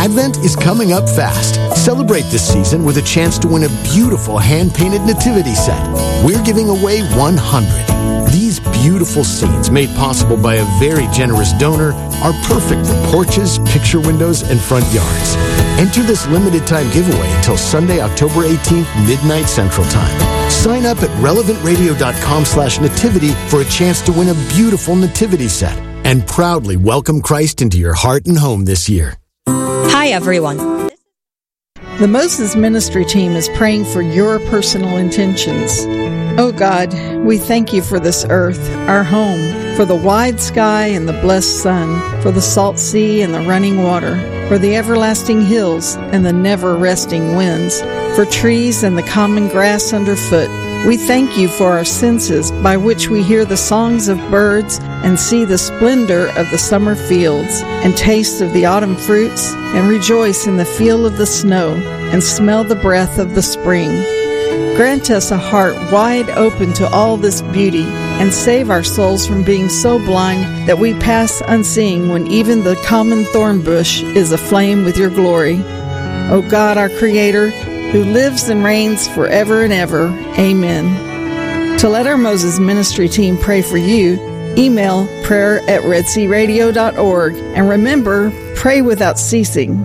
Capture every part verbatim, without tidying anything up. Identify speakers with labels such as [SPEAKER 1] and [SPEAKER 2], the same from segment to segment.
[SPEAKER 1] Advent is coming up fast. Celebrate this season with a chance to win a beautiful hand-painted nativity set. We're giving away one hundred. These beautiful scenes, made possible by a very generous donor, are perfect for porches, picture windows, and front yards. Enter this limited-time giveaway until Sunday, October eighteenth, midnight Central Time. Sign up at relevantradio.com slash nativity for a chance to win a beautiful nativity set and proudly welcome Christ into your heart and home this year.
[SPEAKER 2] Hi, everyone.
[SPEAKER 3] The Moses Ministry team is praying for your personal intentions. Oh God, we thank you for this earth, our home, for the wide sky and the blessed sun, for the salt sea and the running water, for the everlasting hills and the never-resting winds, for trees and the common grass underfoot. We thank you for our senses by which we hear the songs of birds and see the splendor of the summer fields and taste of the autumn fruits and rejoice in the feel of the snow and smell the breath of the spring. Grant us a heart wide open to all this beauty and save our souls from being so blind that we pass unseeing when even the common thorn bush is aflame with your glory. O God, our Creator, who lives and reigns forever and ever. Amen. To let our Moses Ministry team pray for you, email prayer at red sea radio dot org. And remember, pray without ceasing.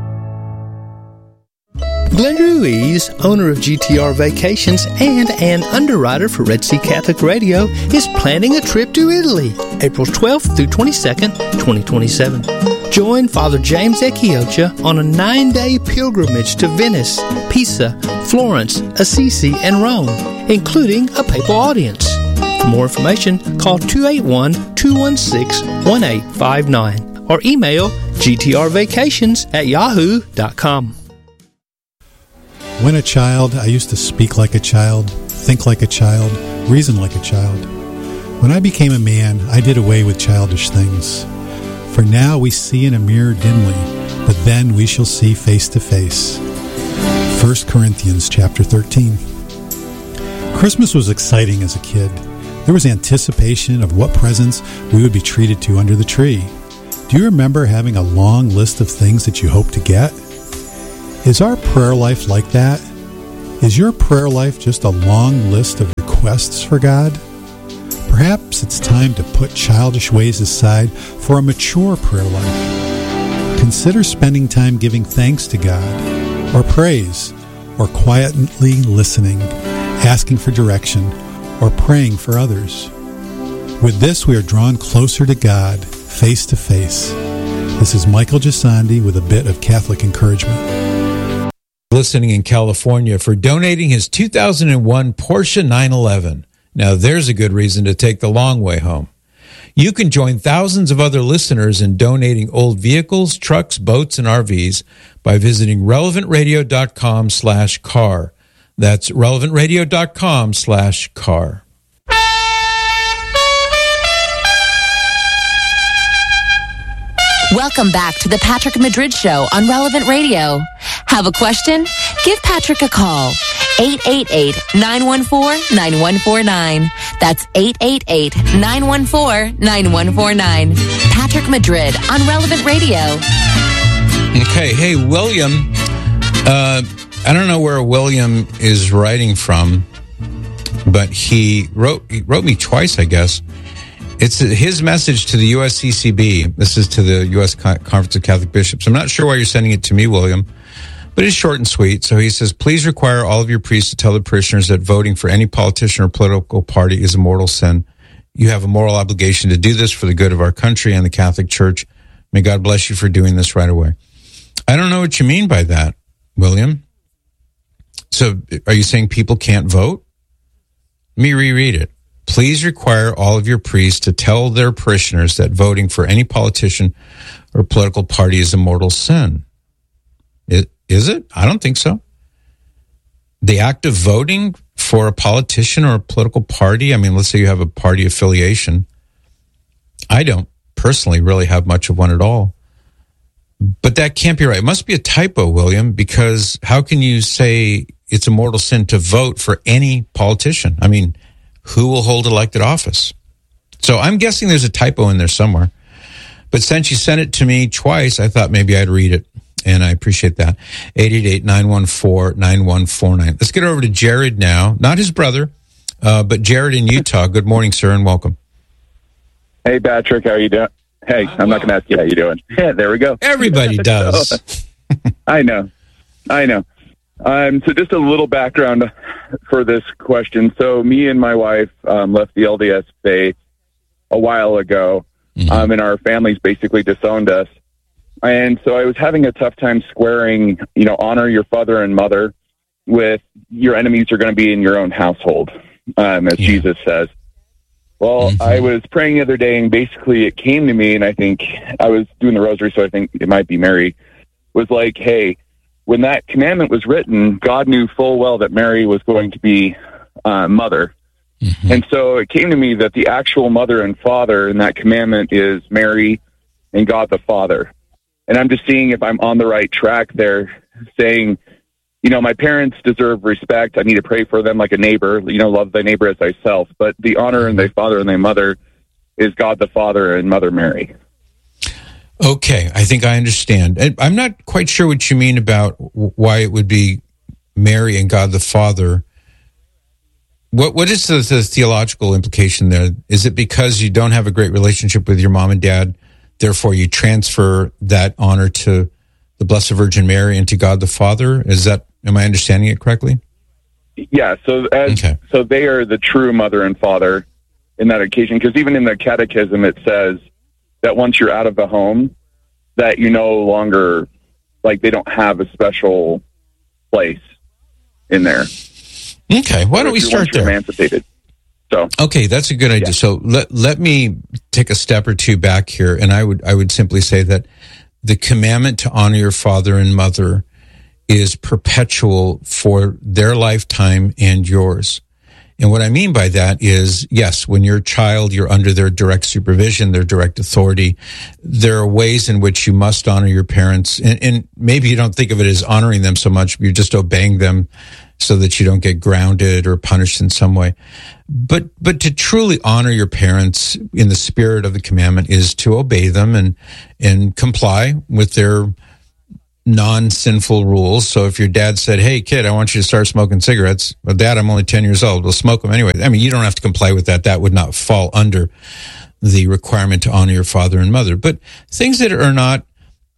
[SPEAKER 4] Glenn Ruiz, owner of G T R Vacations and an underwriter for Red Sea Catholic Radio, is planning a trip to Italy, April twelfth through twenty-second, twenty twenty-seven. Join Father James Echiocha on a nine-day pilgrimage to Venice, Pisa, Florence, Assisi, and Rome, including a papal audience. For more information, call two eight one, two one six, one eight five nine or email g t r vacations at yahoo dot com.
[SPEAKER 5] When a child, I used to speak like a child, think like a child, reason like a child. When I became a man, I did away with childish things. For now we see in a mirror dimly, but then we shall see face to face. First Corinthians chapter thirteen. Christmas was exciting as a kid. There was anticipation of what presents we would be treated to under the tree. Do you remember having a long list of things that you hoped to get? Is our prayer life like that? Is your prayer life just a long list of requests for God? Perhaps it's time to put childish ways aside for a mature prayer life. Consider spending time giving thanks to God, or praise, or quietly listening, asking for direction, or praying for others. With this, we are drawn closer to God, face to face. This is Michael Gisandi with a bit of Catholic encouragement.
[SPEAKER 6] Listening in California for donating his two thousand one Porsche nine eleven. Now there's a good reason to take the long way home. You can join thousands of other listeners in donating old vehicles, trucks, boats, and R Vs by visiting relevant radio dot com slash car. That's relevant radio dot com slash car.
[SPEAKER 7] Welcome back to the Patrick Madrid Show on Relevant Radio. Have a question? Give Patrick a call. eight eight eight, nine one four, nine one four nine. That's eight eight eight, nine one four, nine one four nine. Patrick Madrid on Relevant Radio.
[SPEAKER 6] Okay, hey, William. Uh, I don't know where William is writing from, but he wrote he wrote me twice, I guess. It's his message to the U S C C B. This is to the U S Conference of Catholic Bishops. I'm not sure why you're sending it to me, William, but it's short and sweet. So he says, please require all of your priests to tell the parishioners that voting for any politician or political party is a mortal sin. You have a moral obligation to do this for the good of our country and the Catholic Church. May God bless you for doing this right away. I don't know what you mean by that, William. So are you saying people can't vote? Let me reread it. Please require all of your priests to tell their parishioners that voting for any politician or political party is a mortal sin. It, is it? I don't think so. The act of voting for a politician or a political party, I mean, let's say you have a party affiliation. I don't personally really have much of one at all. But that can't be right. It must be a typo, William, because how can you say it's a mortal sin to vote for any politician? I mean, who will hold elected office? So I'm guessing there's a typo in there somewhere. But since you sent it to me twice, I thought maybe I'd read it. and I appreciate that. eight eight eight, nine one four, nine one four nine. Let's get over to Jared now. Not his brother, uh, but Jared in Utah. Good morning, sir, and welcome.
[SPEAKER 8] Hey, Patrick, how are you doing? Hey, I'm not going to ask you how you're doing. Yeah, there we go.
[SPEAKER 6] Everybody does.
[SPEAKER 8] So, I know. I know. Um, so just a little background for this question. So me and my wife um, left the L D S faith a while ago, mm-hmm. um, and our families basically disowned us. And so I was having a tough time squaring, you know, honor your father and mother with your enemies are going to be in your own household, um, as yeah. Jesus says. Well, mm-hmm. I was praying the other day, and basically it came to me, and I think I was doing the rosary, so I think it might be Mary, was like, hey, when that commandment was written, God knew full well that Mary was going to be uh, mother. Mm-hmm. And so it came to me that the actual mother and father in that commandment is Mary and God the Father. And I'm just seeing if I'm on the right track there, saying, you know, my parents deserve respect. I need to pray for them like a neighbor, you know, love thy neighbor as thyself. But the honor in thy father and thy mother is God the Father and Mother Mary.
[SPEAKER 6] Okay, I think I understand. I'm not quite sure what you mean about why it would be Mary and God the Father. What What is the, the theological implication there? Is it because you don't have a great relationship with your mom and dad, therefore you transfer that honor to the Blessed Virgin Mary and to God the Father? Is that, am I understanding it correctly?
[SPEAKER 8] Yeah, so as, okay. so they are the true mother and father in that occasion, because even in the catechism it says that once you're out of the home, that you no longer, like, they don't have a special place in there.
[SPEAKER 6] Okay, why don't we start there?
[SPEAKER 8] Emancipated. So
[SPEAKER 6] okay, that's a good idea. Yeah. So let let me take a step or two back here, and I would I would simply say that the commandment to honor your father and mother is perpetual for their lifetime and yours. And what I mean by that is, yes, when you're a child, you're under their direct supervision, their direct authority. There are ways in which you must honor your parents. And, and maybe you don't think of it as honoring them so much, you're just obeying them so that you don't get grounded or punished in some way. But, but to truly honor your parents in the spirit of the commandment is to obey them and, and comply with their non-sinful rules. So if your dad said, hey, kid, I want you to start smoking cigarettes. Well, Dad, I'm only ten years old. We'll smoke them anyway. I mean, you don't have to comply with that. That would not fall under the requirement to honor your father and mother. But things that are not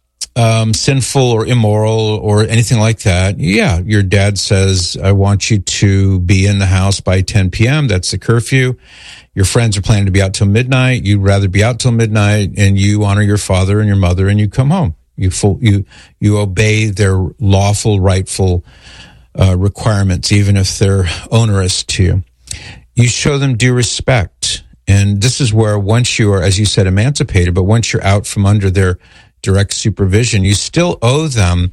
[SPEAKER 6] um, sinful or immoral or anything like that, yeah, your dad says, I want you to be in the house by ten p.m. That's the curfew. Your friends are planning to be out till midnight. You'd rather be out till midnight, and you honor your father and your mother, and you come home. You full, you you obey their lawful, rightful uh, requirements, even if they're onerous to you. You show them due respect, and this is where once you are, as you said, emancipated, but once you're out from under their direct supervision, you still owe them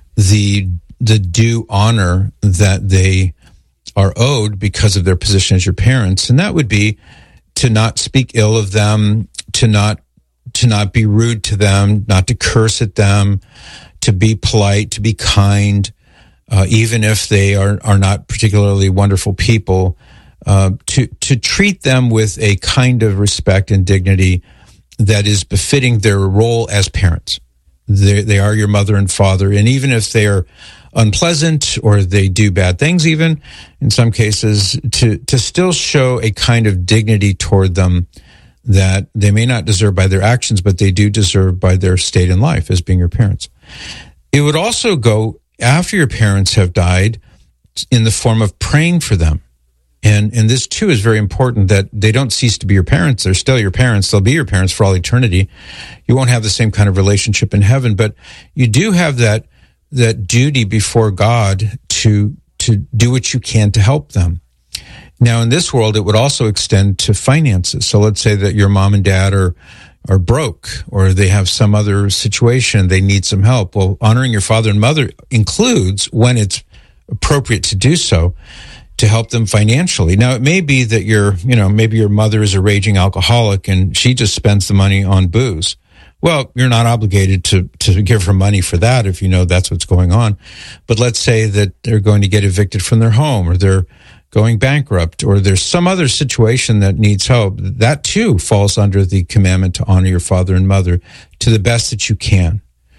[SPEAKER 6] the the due honor that they are owed because of their position as your parents, and that would be to not speak ill of them, to not to not be rude to them, not to curse at them, to be polite, to be kind, uh, even if they are, are not particularly wonderful people, uh, to, to treat them with a kind of respect and dignity that is befitting their role as parents. They, they are your mother and father, and even if they are unpleasant or they do bad things, even in some cases, to, to still show a kind of dignity toward them that they may not deserve by their actions, but they do deserve by their state in life as being your parents. It would also go after your parents have died in the form of praying for them. And and this, too, is very important, that they don't cease to be your parents. They're still your parents. They'll be your parents for all eternity. You won't have the same kind of relationship in heaven, but you do have that that duty before God to to do what you can to help them. Now, in this world, it would also extend to finances. So let's say that your mom and dad are are broke, or they have some other situation, they need some help. Well, honoring your father and mother includes, when it's appropriate to do so, to help them financially. Now, it may be that your, you know, maybe your mother is a raging alcoholic and she just spends the money on booze. Well, you're not obligated to, to give her money for that if you know that's what's going on. But let's say that they're going to get evicted from their home, or they're going bankrupt, or there's some other situation that needs help. That too falls under the commandment to honor your father and mother to the best that you can.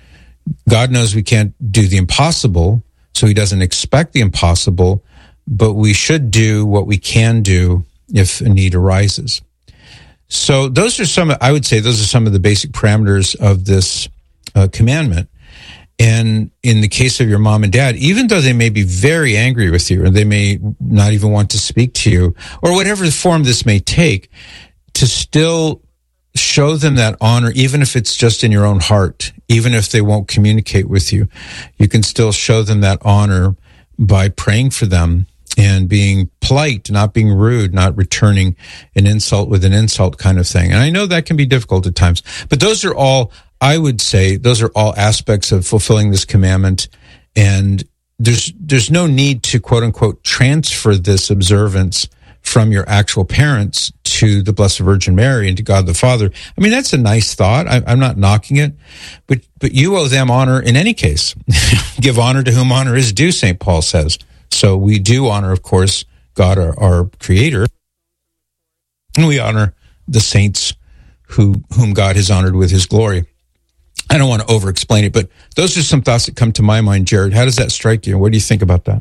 [SPEAKER 6] God knows we can't do the impossible, so he doesn't expect the impossible, but we should do what we can do if a need arises. So those are some, I would say those are some of the basic parameters of this uh, commandment. And in the case of your mom and dad, even though they may be very angry with you, or they may not even want to speak to you, or whatever form this may take, to still show them that honor, even if it's just in your own heart, even if they won't communicate with you, you can still show them that honor by praying for them and being polite, not being rude, not returning an insult with an insult kind of thing. And I know that can be difficult at times, but those are all, I would say, those are all aspects of fulfilling this commandment. And there's, there's no need to quote unquote transfer this observance from your actual parents to the Blessed Virgin Mary and to God the Father. I mean, that's a nice thought. I, I'm not knocking it, but, but you owe them honor in any case. Give honor to whom honor is due, Saint Paul says. So we do honor, of course, God, our, our Creator, and we honor the saints who whom God has honored with his glory. I don't want to over-explain it, but those are some thoughts that come to my mind, Jared. How does that strike you? What do you think about that?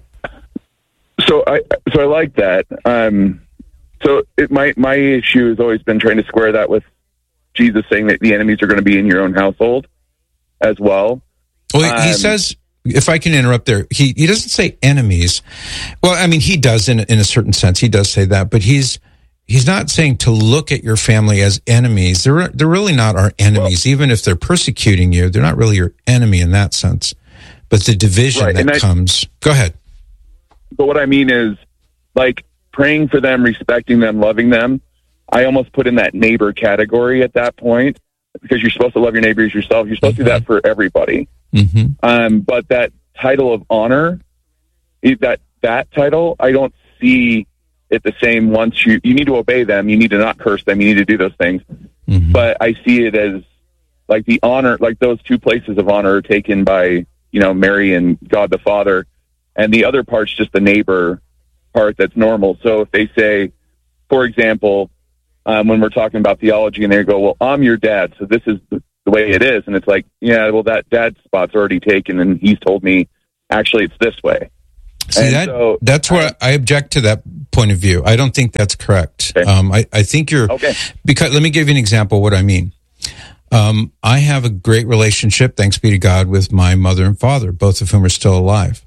[SPEAKER 8] So I so I like that. Um, so it, my my issue has always been trying to square that with Jesus saying that the enemies are going to be in your own household as well.
[SPEAKER 6] Well, he
[SPEAKER 8] um,
[SPEAKER 6] says, if I can interrupt there, he, he doesn't say enemies. Well, I mean, he does in in a certain sense. He does say that, but he's he's not saying to look at your family as enemies. They're they're really not our enemies. Well, even if they're persecuting you, they're not really your enemy in that sense. But the division right, that I, comes. Go ahead.
[SPEAKER 8] But what I mean is, like, praying for them, respecting them, loving them, I almost put in that neighbor category at that point, because you're supposed to love your neighbors yourself. You're supposed mm-hmm. to do that for everybody. Mm-hmm. Um, but that title of honor, that that title, I don't see it the same. Once you, you need to obey them, you need to not curse them, you need to do those things. Mm-hmm. But I see it as, like, the honor, like those two places of honor are taken by, you know, Mary and God the Father. And the other part's just the neighbor part that's normal. So if they say, for example, um, when we're talking about theology, and they go, well, I'm your dad, so this is the, the way it is. And it's like, yeah, well, that dad spot's already taken, and he's told me, actually, it's this way.
[SPEAKER 6] See, that, so, that's where I, I object to that point of view. I don't think that's correct. Okay. Um, I, I think you're, okay. because let me give you an example of what I mean. Um, I have a great relationship, thanks be to God, with my mother and father, both of whom are still alive.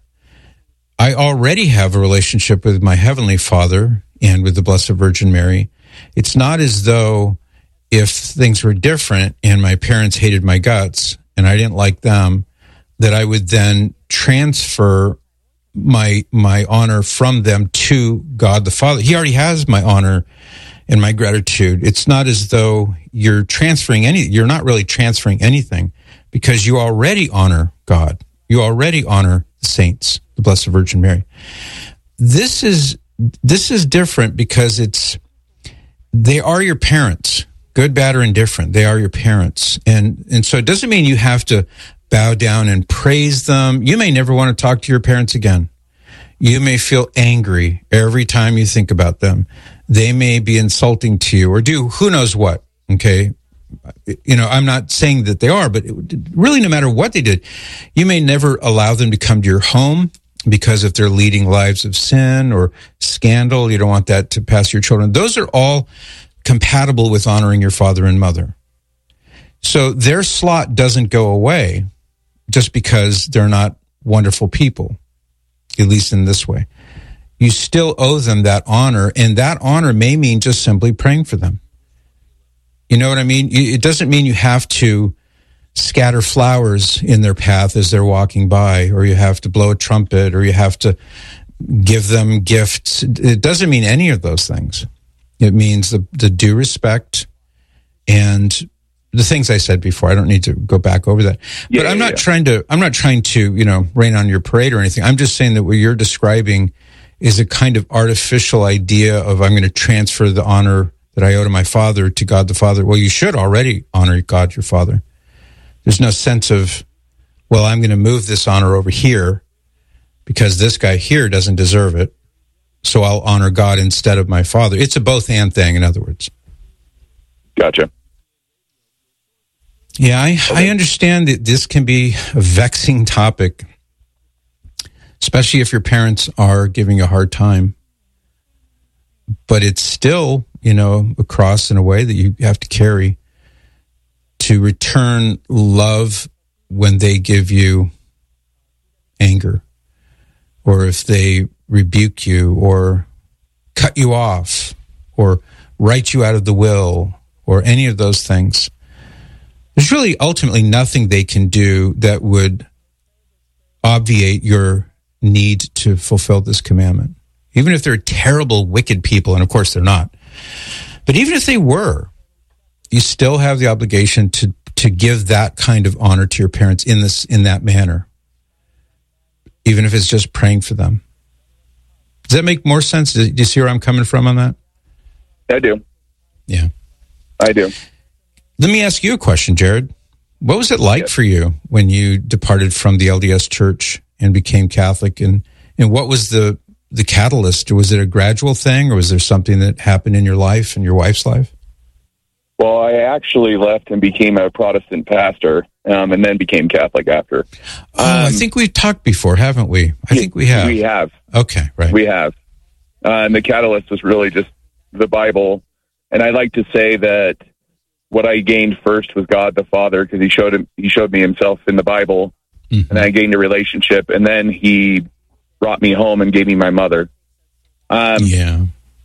[SPEAKER 6] I already have a relationship with my Heavenly Father and with the Blessed Virgin Mary. It's not as though if things were different and my parents hated my guts and I didn't like them, that I would then transfer my my honor from them to God the Father. He already has my honor and my gratitude. It's not as though you're transferring any, you're not really transferring anything, because you already honor God. You already honor the saints, the Blessed Virgin Mary. This is this is different because it's they are your parents, good, bad, or indifferent. They are your parents, and and so it doesn't mean you have to bow down and praise them. You may never want to talk to your parents again. You may feel angry every time you think about them. They may be insulting to you or do who knows what. Okay. You know, I'm not saying that they are, but it, really no matter what they did, you may never allow them to come to your home, because if they're leading lives of sin or scandal, you don't want that to pass your children. Those are all compatible with honoring your father and mother. So their slot doesn't go away just because they're not wonderful people, at least in this way. You still owe them that honor, and that honor may mean just simply praying for them. You know what I mean? It doesn't mean you have to scatter flowers in their path as they're walking by, or you have to blow a trumpet, or you have to give them gifts. It doesn't mean any of those things. It means the, the due respect and the things I said before. I don't need to go back over that. Yeah, but I'm yeah, not yeah. trying to, I'm not trying to, you know, rain on your parade or anything. I'm just saying that what you're describing is a kind of artificial idea of, I'm going to transfer the honor that I owe to my father to God the Father. Well, you should already honor God your Father. There's no sense of, well, I'm going to move this honor over here because this guy here doesn't deserve it, so I'll honor God instead of my father. It's a both and thing, in other words.
[SPEAKER 8] Gotcha.
[SPEAKER 6] Yeah, I, I understand that this can be a vexing topic, especially if your parents are giving you a hard time. But it's still, you know, a cross in a way that you have to carry to return love when they give you anger, or if they rebuke you, or cut you off, or write you out of the will, or any of those things. There's really ultimately nothing they can do that would obviate your need to fulfill this commandment. Even if they're terrible, wicked people, and of course they're not. But even if they were, you still have the obligation to, to give that kind of honor to your parents in this in that manner, even if it's just praying for them. Does that make more sense? Do you see where I'm coming from on that?
[SPEAKER 8] I do.
[SPEAKER 6] Yeah.
[SPEAKER 8] I do.
[SPEAKER 6] Let me ask you a question, Jared. What was it like
[SPEAKER 8] yes.
[SPEAKER 6] for you when you departed from the L D S Church and became Catholic? And, and what was the, the catalyst? Was it a gradual thing, or was there something that happened in your life and your wife's life?
[SPEAKER 8] Well, I actually left and became a Protestant pastor, um, and then became Catholic after.
[SPEAKER 6] Oh,
[SPEAKER 8] um,
[SPEAKER 6] I think we've talked before, haven't we? I think we have.
[SPEAKER 8] We have.
[SPEAKER 6] Okay, right.
[SPEAKER 8] We have. Uh, and the catalyst was really just the Bible. And I like to say that what I gained first was God the Father, because he showed him, he showed me himself in the Bible, mm-hmm. and I gained a relationship, and then he brought me home and gave me my mother. Um,
[SPEAKER 6] yeah,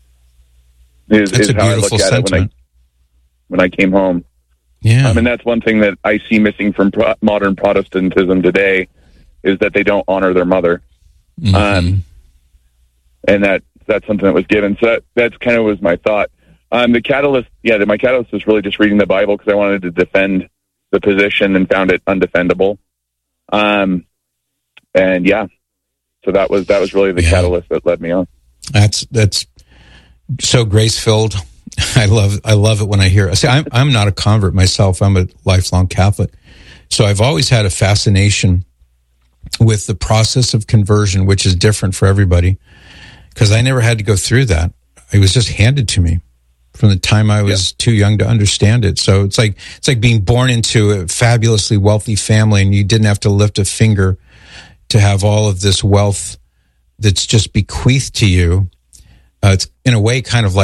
[SPEAKER 8] is,
[SPEAKER 6] that's
[SPEAKER 8] is
[SPEAKER 6] a
[SPEAKER 8] how I look
[SPEAKER 6] beautiful
[SPEAKER 8] at
[SPEAKER 6] sentiment.
[SPEAKER 8] it when I when I came home.
[SPEAKER 6] Yeah,
[SPEAKER 8] um, and that's one thing that I see missing from pro- modern Protestantism today, is that they don't honor their mother,
[SPEAKER 6] mm-hmm.
[SPEAKER 8] um, and that that's something that was given. So that that's kind of was my thought. Um, the catalyst, yeah, the, my catalyst was really just reading the Bible, because I wanted to defend the position and found it undefendable. Um, and yeah, so that was that was really the yeah. catalyst that led me on.
[SPEAKER 6] That's that's so grace filled. I love I love it when I hear it. See, I'm I'm not a convert myself. I'm a lifelong Catholic, so I've always had a fascination with the process of conversion, which is different for everybody, because I never had to go through that. It was just handed to me from the time I was yeah. too young to understand it. So it's like it's like being born into a fabulously wealthy family, and you didn't have to lift a finger to have all of this wealth that's just bequeathed to you. Uh, it's in a way kind of like